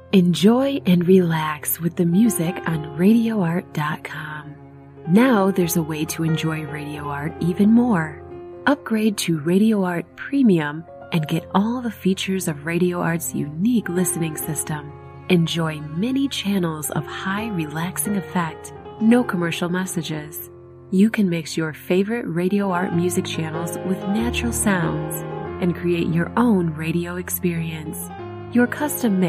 Enjoy and relax with the music on RadioArt.com. Now there's a way to enjoy Radio Art even more. Upgrade to Radio Art Premium and get all the features of Radio Art's unique listening system. Enjoy many channels of high relaxing effect, no commercial messages. You can mix your favorite Radio Art music channels with natural sounds and create your own radio experience. Your custom mix